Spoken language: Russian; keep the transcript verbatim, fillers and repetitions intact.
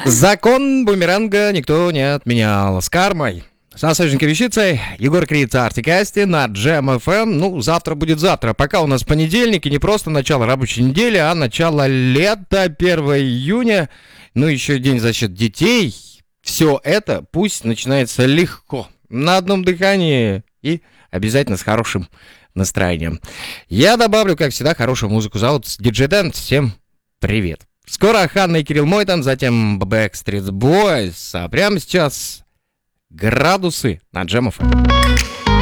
Закон бумеранга никто не отменял. С кармой. С насыщенной вещицей. Егор Крид, Артик Асти на Джем эф эм. Ну, завтра будет завтра. Пока у нас понедельник, и не просто начало рабочей недели, а начало лета, первого июня. Ну, еще день защиты детей. Все это пусть начинается легко. На одном дыхании и обязательно с хорошим настроением. Я добавлю, как всегда, хорошую музыку. Зовут диджей Дэн. Всем привет. Скоро Ханна и Кирилл Мойтон, затем Backstreet Boys. А прямо сейчас градусы на Джем эф эм.